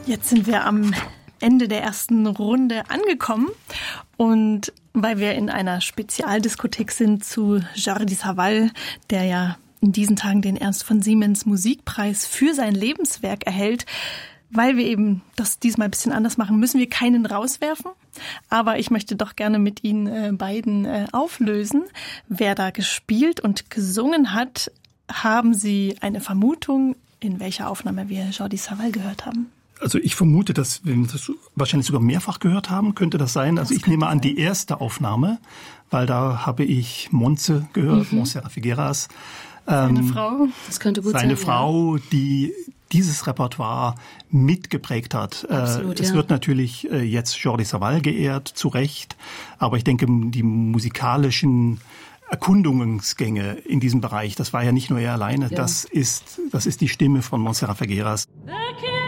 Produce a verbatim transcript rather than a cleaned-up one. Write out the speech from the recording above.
Jetzt sind wir am Ende der ersten Runde angekommen und weil wir in einer Spezialdiskothek sind zu Jordi Savall, der ja in diesen Tagen den Ernst von Siemens Musikpreis für sein Lebenswerk erhält, weil wir eben das diesmal ein bisschen anders machen, müssen wir keinen rauswerfen. Aber ich möchte doch gerne mit Ihnen äh, beiden äh, auflösen, wer da gespielt und gesungen hat. Haben Sie eine Vermutung, in welcher Aufnahme wir Jordi Savall gehört haben? Also ich vermute, dass wir das wahrscheinlich sogar mehrfach gehört haben. Könnte das sein? Also ich nehme an die erste Aufnahme, weil da habe ich Montse gehört, mhm. Montserrat Figueras. Seine ähm, Frau. Das könnte gut seine sein. Seine Frau, ja. die dieses Repertoire mitgeprägt hat. Absolut, es ja. wird natürlich jetzt Jordi Savall geehrt, zu Recht. Aber ich denke, die musikalischen Erkundungsgänge in diesem Bereich, das war ja nicht nur er alleine. Ja. Das ist, das ist die Stimme von Montserrat Figueras.